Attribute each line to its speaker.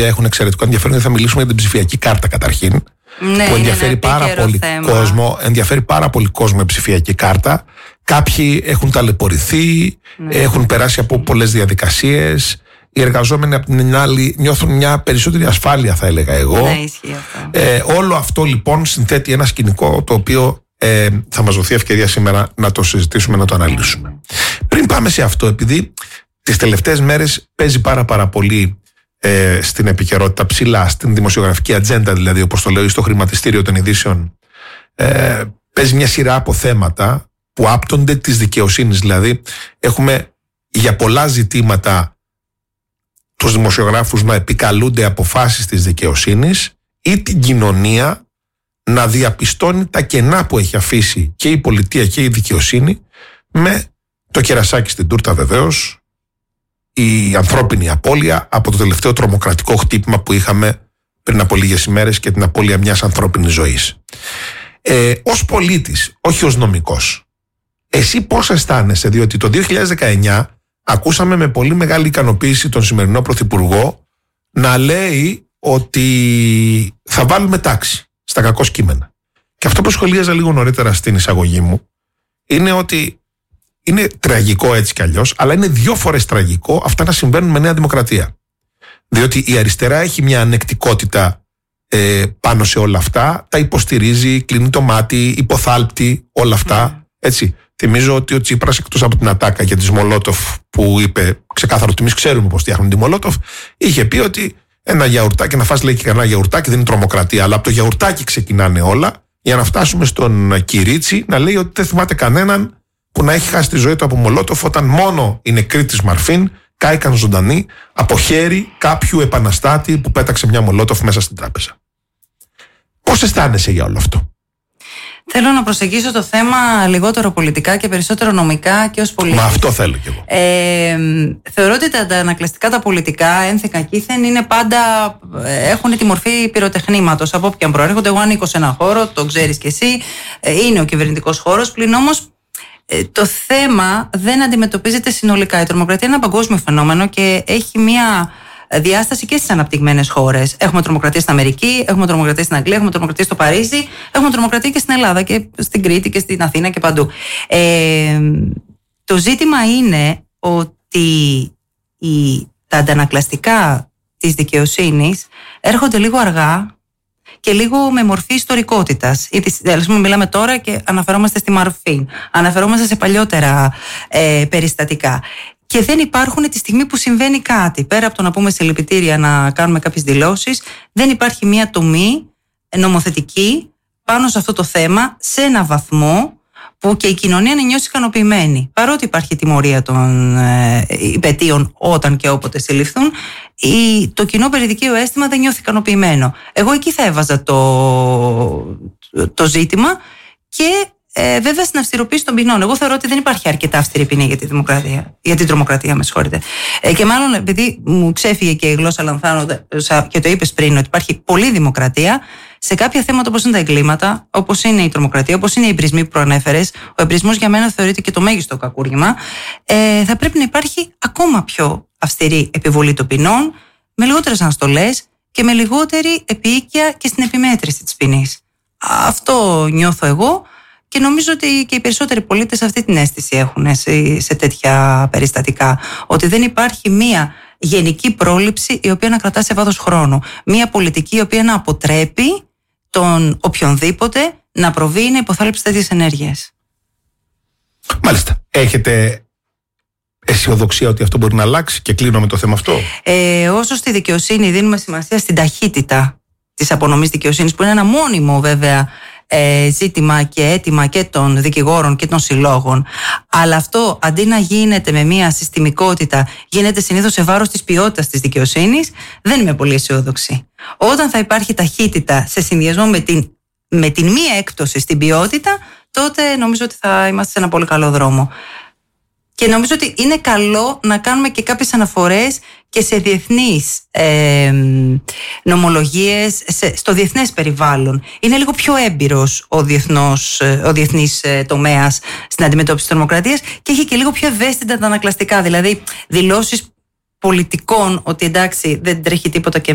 Speaker 1: έχουν εξαιρετικό ενδιαφέρον. Θα μιλήσουμε για την ψηφιακή κάρτα καταρχήν.
Speaker 2: Ναι,
Speaker 1: που ενδιαφέρει πάρα πολύ κόσμο η ψηφιακή κάρτα. Κάποιοι έχουν ταλαιπωρηθεί, έχουν περάσει από πολλές διαδικασίες. Οι εργαζόμενοι από την άλλη νιώθουν μια περισσότερη ασφάλεια, θα έλεγα εγώ.
Speaker 2: Ναι, ισχύει αυτό.
Speaker 1: Όλο αυτό λοιπόν συνθέτει ένα σκηνικό το οποίο θα μας δοθεί ευκαιρία σήμερα να το συζητήσουμε, να το αναλύσουμε. Πριν πάμε σε αυτό, επειδή τις τελευταίες μέρες παίζει πάρα πολύ στην επικαιρότητα ψηλά, στην δημοσιογραφική ατζέντα δηλαδή, όπως το λέω, στο χρηματιστήριο των ειδήσεων, παίζει μια σειρά από θέματα που άπτονται της δικαιοσύνης. Δηλαδή έχουμε για πολλά ζητήματα τους δημοσιογράφους να επικαλούνται αποφάσεις της δικαιοσύνης ή την κοινωνία να διαπιστώνει τα κενά που έχει αφήσει και η πολιτεία και η δικαιοσύνη, με το κερασάκι στην τούρτα βεβαίως η ανθρώπινη απώλεια από το τελευταίο τρομοκρατικό χτύπημα που είχαμε πριν από λίγες ημέρες και την απώλεια μιας ανθρώπινης ζωής. Ως πολίτης, όχι ως νομικός, εσύ πώς αισθάνεσαι? Διότι το 2019 ακούσαμε με πολύ μεγάλη ικανοποίηση τον σημερινό Πρωθυπουργό να λέει ότι θα βάλουμε τάξη στα κακό κείμενα. Και αυτό που σχολίαζα λίγο νωρίτερα στην εισαγωγή μου είναι ότι είναι τραγικό έτσι κι αλλιώς, αλλά είναι 2 φορές τραγικό αυτά να συμβαίνουν με Νέα Δημοκρατία. Διότι η αριστερά έχει μια ανεκτικότητα πάνω σε όλα αυτά, τα υποστηρίζει, κλείνει το μάτι, υποθάλπτει όλα αυτά. Έτσι. Θυμίζω ότι ο Τσίπρας, εκτός από την ατάκα για τη Μολότοφ που είπε ξεκάθαρο ότι εμείς ξέρουμε πώς φτιάχνουν τη Μολότοφ, είχε πει ότι ένα γιαουρτάκι, να φας λέει και κανένα γιαουρτάκι δεν είναι τρομοκρατία, αλλά από το γιαουρτάκι ξεκινάνε όλα, για να φτάσουμε στον Κυρίτσι να λέει ότι δεν θυμάται κανέναν που να έχει χάσει τη ζωή του από Μολότοφ, όταν μόνο οι νεκροί της Μαρφίν κάηκαν ζωντανοί από χέρι κάποιου επαναστάτη που πέταξε μια Μολότοφ μέσα στην τράπεζα. Πώς αισθάνεσαι για όλο αυτό?
Speaker 2: Θέλω να προσεγγίσω το θέμα λιγότερο πολιτικά και περισσότερο νομικά και ως πολίτης.
Speaker 1: Μα αυτό θέλω κι εγώ.
Speaker 2: Θεωρώ ότι τα αντανακλαστικά τα πολιτικά, ένθεν κήθεν, είναι πάντα, έχουν τη μορφή πυροτεχνήματος από όποιον προέρχονται. Εγώ ανήκω σε ένα χώρο, το ξέρεις κι εσύ, είναι ο κυβερνητικός χώρος, πλην όμως το θέμα δεν αντιμετωπίζεται συνολικά. Η τρομοκρατία είναι ένα παγκόσμιο φαινόμενο και έχει μια διάσταση και στις αναπτυγμένες χώρες. Έχουμε τρομοκρατία στην Αμερική, έχουμε τρομοκρατία στην Αγγλία, έχουμε τρομοκρατία στο Παρίσι, έχουμε τρομοκρατία και στην Ελλάδα και στην Κρήτη και στην Αθήνα και παντού. Το ζήτημα είναι ότι τα αντανακλαστικά της δικαιοσύνης έρχονται λίγο αργά και λίγο με μορφή ιστορικότητας. Δηλαδή, μιλάμε τώρα και αναφερόμαστε στη Μαρφίν, αναφερόμαστε σε παλιότερα περιστατικά. Και δεν υπάρχουν τη στιγμή που συμβαίνει κάτι. Πέρα από το να πούμε συλληπιτήρια, να κάνουμε κάποιες δηλώσεις, δεν υπάρχει μια τομή νομοθετική πάνω σε αυτό το θέμα σε ένα βαθμό που και η κοινωνία να νιώσει ικανοποιημένη. Παρότι υπάρχει τιμωρία των υπαιτίων όταν και όποτε συλληφθούν, το κοινό περιδικαίο αίσθημα δεν νιώθει ικανοποιημένο. Εγώ εκεί θα έβαζα το ζήτημα και βέβαια στην αυστηροποίηση των ποινών. Εγώ θεωρώ ότι δεν υπάρχει αρκετά αυστηρή ποινή για την τρομοκρατία, με συγχωρείτε. Και μάλλον επειδή μου ξέφυγε και η γλώσσα λανθάνοντα και το είπες πριν, ότι υπάρχει πολλή δημοκρατία σε κάποια θέματα όπως είναι τα εγκλήματα, όπως είναι η τρομοκρατία, όπως είναι οι εμπρισμοί που προανέφερες. Ο εμπρισμός για μένα θεωρείται και το μέγιστο κακούργημα. Θα πρέπει να υπάρχει ακόμα πιο αυστηρή επιβολή των ποινών, με λιγότερες αναστολές και με λιγότερη επίοικια και στην επιμέτρηση της ποινής. Αυτό νιώθω εγώ. Και νομίζω ότι και οι περισσότεροι πολίτες αυτή την αίσθηση έχουν σε τέτοια περιστατικά. Ότι δεν υπάρχει μία γενική πρόληψη η οποία να κρατά σε βάθος χρόνου. Μία πολιτική η οποία να αποτρέπει τον οποιονδήποτε να προβεί ή να υποθάλψει τέτοιες ενέργειες.
Speaker 1: Μάλιστα. Έχετε αισιοδοξία ότι αυτό μπορεί να αλλάξει? Και κλείνω με το θέμα αυτό.
Speaker 2: Όσο στη δικαιοσύνη δίνουμε σημασία στην ταχύτητα της απονομής δικαιοσύνης, που είναι ένα μόνιμο βέβαια ζήτημα και αίτημα και των δικηγόρων και των συλλόγων, αλλά αυτό αντί να γίνεται με μια συστημικότητα, γίνεται συνήθως σε βάρος της ποιότητας της δικαιοσύνης, δεν είμαι πολύ αισιόδοξη. Όταν θα υπάρχει ταχύτητα σε συνδυασμό με την μία έκπτωση στην ποιότητα, τότε νομίζω ότι θα είμαστε σε ένα πολύ καλό δρόμο. Και νομίζω ότι είναι καλό να κάνουμε και κάποιες αναφορές και σε διεθνείς νομολογίες, στο διεθνές περιβάλλον. Είναι λίγο πιο έμπειρος ο διεθνής τομέας στην αντιμετώπιση της τρομοκρατίας και έχει και λίγο πιο ευαίσθητα τα ανακλαστικά. Δηλαδή δηλώσεις πολιτικών ότι εντάξει δεν τρέχει τίποτα και